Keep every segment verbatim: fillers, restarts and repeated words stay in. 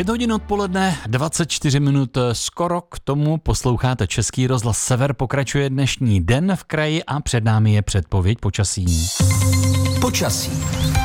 Pět hodin odpoledne, dvacet čtyři minut, skoro k tomu posloucháte Český rozhlas Sever. Pokračuje dnešní den v kraji a před námi je předpověď počasí. Počasí.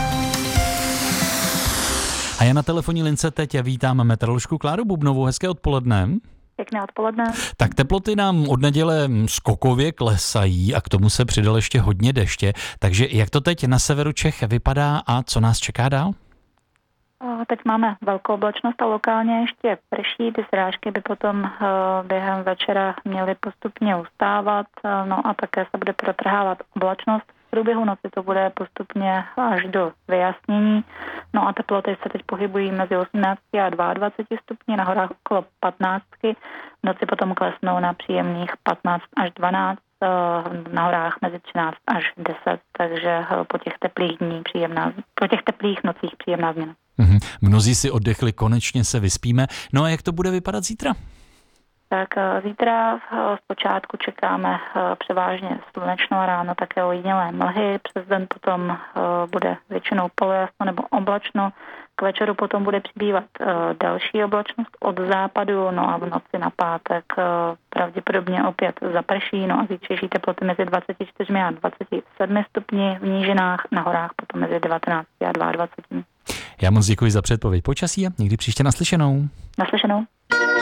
A já na telefonní lince teď vítám meteoroložku Kláru Bubnovou. Hezké odpoledne. Pěkné odpoledne. Tak teploty nám od neděle skokově klesají a k tomu se přidal ještě hodně deště. Takže jak to teď na severu Čech vypadá a co nás čeká dál? Teď máme velkou oblačnost a lokálně ještě prší. Ty srážky by potom během večera měly postupně ustávat, no a také se bude protrhávat oblačnost. V průběhu noci to bude postupně až do vyjasnění. No a teploty se teď pohybují mezi osmnácti a dvaceti dvěma stupni, na horách okolo patnáctky. V noci potom klesnou na příjemných patnáct až dvanáct, na horách mezi třináct až deset, takže po těch teplých dní příjemná, po těch teplých nocích příjemná změna. Mm-hmm. Mnozí si oddechli, konečně se vyspíme. No a jak to bude vypadat zítra? Tak zítra zpočátku čekáme převážně slunečno, ráno také ojedinělé mlhy, přes den potom bude většinou polojasno nebo oblačno, k večeru potom bude přibývat další oblačnost od západu, no a v noci na pátek pravděpodobně opět zaprší, no a zítřejší teploty mezi dvaceti čtyřmi a dvaceti sedmi stupni v nížinách, na horách potom mezi devatenácti a dvaceti dvěma. Já moc děkuji za předpověď počasí a někdy příště naslyšenou. Naslyšenou.